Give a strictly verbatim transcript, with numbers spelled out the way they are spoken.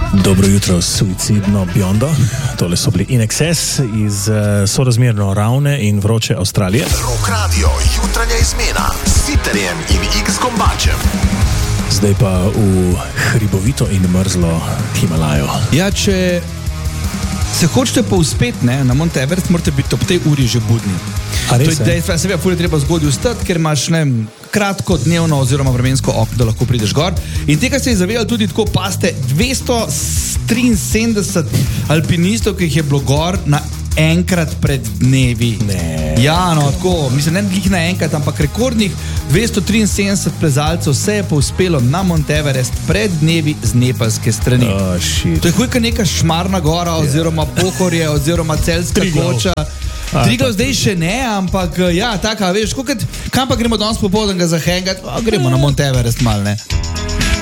Dobro jutro, suicidno biondo. Tole so bili In Excess iz uh, sorazmerno ravne in vroče Avstralije. Rock Radio, jutranja izmena s Siterjem in X Gombačem. Zdaj pa v hribovito in mrzlo Himalajo. Ja, če se hočete povzpeti na Mount Everest, morate biti ob tej uri že budni. A res, to je dejstvo, seveda ful je treba zgodaj vstati, ker imaš ne, kratko dnevno oziroma vremensko okno, da lahko prideš gor. In tega se je zavedali tudi tako, paste, dvesto triinsedemdeset alpinistov, ki jih je bilo gor na enkrat pred dnevi. Ne. Ja, no, tako, mislim, ne glih na enkrat, ampak rekordnih dvesto triinsedemdeset plezalcev se je povzpelo na Mount Everest pred dnevi z nepalske strani. Oh, shit. To je hujka neka Šmarna gora, oziroma Pohorje, oziroma Celjska Koča. Triglav zdaj še ne, ampak ja, taka, veš, kokrat, kam pa gremo danes popoldan ga zahengat, o, gremo na Mount Everest mal, ne.